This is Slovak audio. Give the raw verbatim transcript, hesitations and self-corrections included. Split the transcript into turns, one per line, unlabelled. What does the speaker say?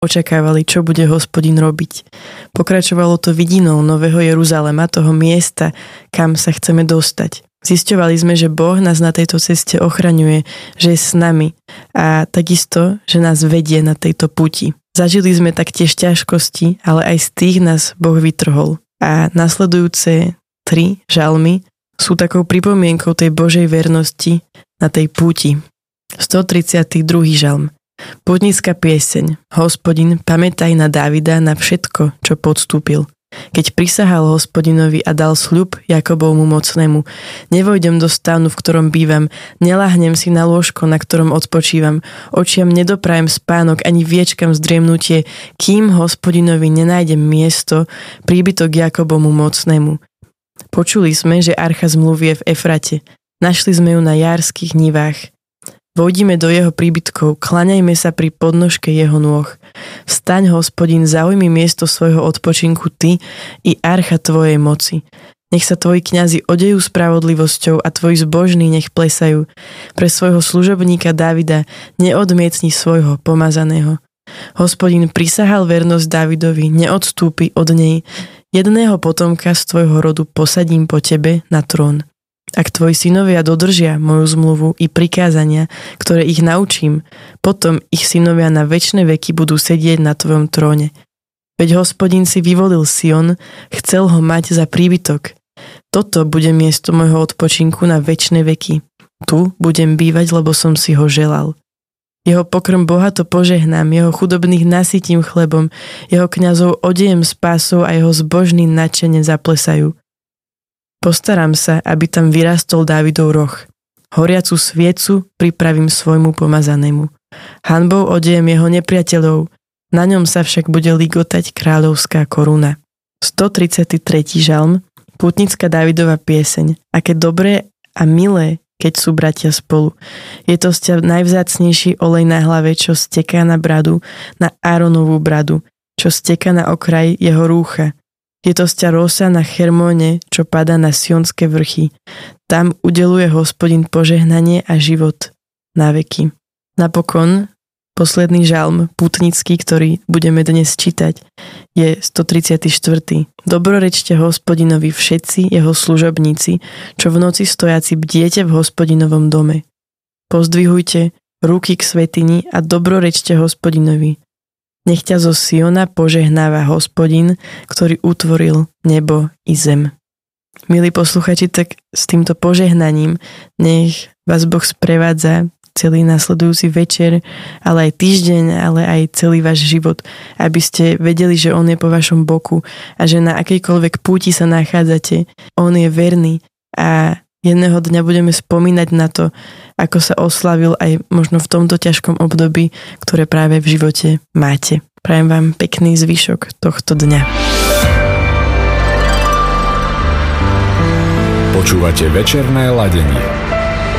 očakávali, čo bude Hospodin robiť. Pokračovalo to vidinou Nového Jeruzalema, toho miesta, kam sa chceme dostať. Zisťovali sme, že Boh nás na tejto ceste ochraňuje, že je s nami a takisto, že nás vedie na tejto puti. Zažili sme taktiež ťažkosti, ale aj z tých nás Boh vytrhol. A nasledujúce tri žalmy sú takou pripomienkou tej Božej vernosti na tej púti. stotridsiaty druhý žalm. Pútnická pieseň. Hospodin, pamätaj na Dávida, na všetko, čo podstúpil. Keď prisahal Hospodinovi a dal sľub Jakobovmu mocnému, nevojdem do stánu, v ktorom bývam, neľahnem si na lôžko, na ktorom odpočívam, očiam nedoprajem spánok ani viečkam zdriemnutie, kým Hospodinovi nenájdem miesto, príbytok Jakobovmu mocnému. Počuli sme, že archa zmluvy je v Efrate. Našli sme ju na járskych nivách. Vojdime do jeho príbytkov, klaňajme sa pri podnožke jeho nôh. Vstaň, Hospodin, zaujmi miesto svojho odpočinku ty i archa tvojej moci. Nech sa tvoji kňazi odejú spravodlivosťou a tvoji zbožní nech plesajú. Pre svojho služobníka Davida neodmietni svojho pomazaného. Hospodin prisahal vernosť Davidovi, neodstúpi od nej. Jedného potomka z tvojho rodu posadím po tebe na trón. Ak tvoji synovia dodržia moju zmluvu i prikázania, ktoré ich naučím, potom ich synovia na večné veky budú sedieť na tvojom tróne. Veď Hospodin si vyvolil Sion, chcel ho mať za príbytok. Toto bude miesto môjho odpočinku na večné veky. Tu budem bývať, lebo som si ho želal. Jeho pokrm bohato požehnám, jeho chudobných nasytím chlebom, jeho kňazov odejem spásou a jeho zbožní nadšene zaplesajú. Postaram sa, aby tam vyrastol Dávidov roh. Horiacu sviecu pripravím svojmu pomazanému. Hanbou odejem jeho nepriateľov, na ňom sa však bude ligotať kráľovská koruna. stotridsiaty tretí žalm, pútnická Dávidova pieseň. Aké dobré a milé, keď sú bratia spolu. Je to sťa najvzácnejší olej na hlave, čo steká na bradu, na Áronovú bradu, čo steká na okraj jeho rúcha. Je to sťa rosa na Hermóne, čo padá na Sionské vrchy. Tam udeluje Hospodin požehnanie a život na veky. Napokon, posledný žalm, pútnický, ktorý budeme dnes čítať, je stotridsiaty štvrtý Dobrorečte Hospodinovi všetci jeho služobníci, čo v noci stojaci bdiete v Hospodinovom dome. Pozdvihujte ruky k svätyni a dobrorečte Hospodinovi. Nech ťa zo Siona požehnáva Hospodin, ktorý utvoril nebo i zem. Milí posluchači, tak s týmto požehnaním nech vás Boh sprevádza celý nasledujúci večer, ale aj týždeň, ale aj celý váš život, aby ste vedeli, že On je po vašom boku a že na akejkoľvek púti sa nachádzate, On je verný a jedného dňa budeme spomínať na to, ako sa oslavil aj možno v tomto ťažkom období, ktoré práve v živote máte. Prajem vám pekný zvyšok tohto dňa.
Počúvate večerné ladenie.